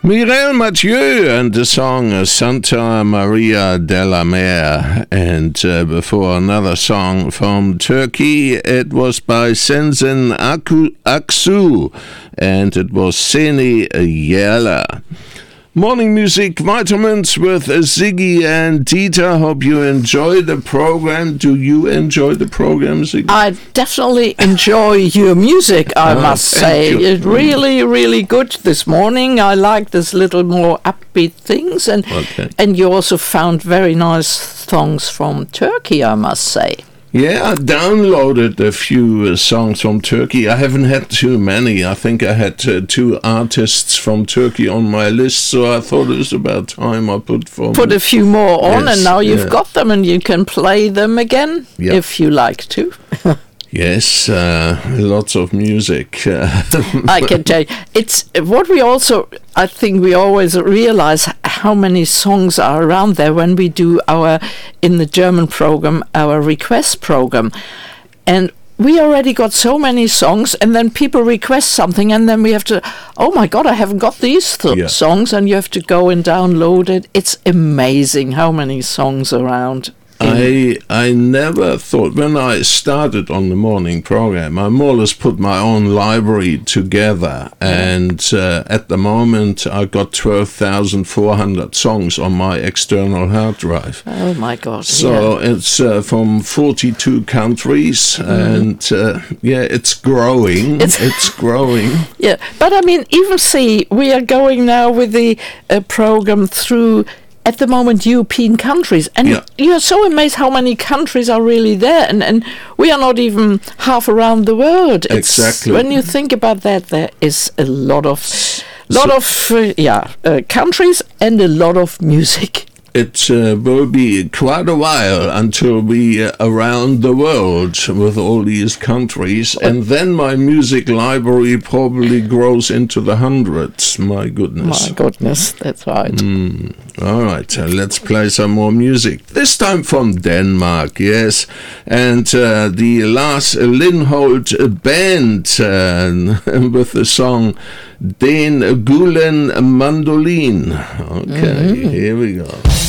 Mireille Mathieu and the song Santa Maria della Mer. And before another song from Turkey, it was by Sezen Aksu, and it was Seni Yerla. Morning Music Vitamins with Ziggy and Dieter. Hope you enjoy the program. Do you enjoy the program, Ziggy? I definitely enjoy your music, I must say. It's really, really good this morning. I like this little more upbeat things. And you also found very nice songs from Turkey, I must say. Yeah, I downloaded a few songs from Turkey. I haven't had too many. I think I had two artists from Turkey on my list, so I thought it was about time I put a few more on, and now you've got them and you can play them again if you like to. Yes, lots of music. I can tell you. It's what I think we always realize how many songs are around there when we do in the German program, our request program. And we already got so many songs, and then people request something, and then we have to, oh my God, I haven't got these songs, and you have to go and download it. It's amazing how many songs are around. I never thought, when I started on the morning program, I more or less put my own library together, and at the moment I got 12,400 songs on my external hard drive. Oh my God. So it's from 42 countries, and it's growing. It's growing. Yeah, but I mean, even we are going now with the program through, at the moment, European countries. And you're so amazed how many countries are really there. And we are not even half around the world. Exactly. When you think about that, there is a lot of countries and a lot of music. It will be quite a while until we around the world with all these countries, and then my music library probably grows into the hundreds. My goodness. My goodness, that's right. All right, let's play some more music. This time from Denmark, yes. And the Lars Lindholt band with the song Den Gulen Mandolin. Okay, here we go.